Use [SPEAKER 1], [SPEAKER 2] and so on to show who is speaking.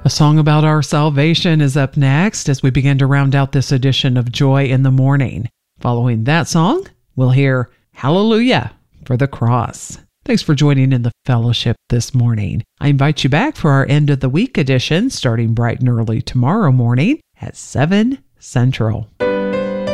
[SPEAKER 1] A song about our salvation is up next as we begin to round out this edition of Joy in the Morning. Following that song, we'll hear Hallelujah for the Cross. Thanks for joining in the fellowship this morning. I invite you back for our end of the week edition starting bright and early tomorrow morning at 7 Central.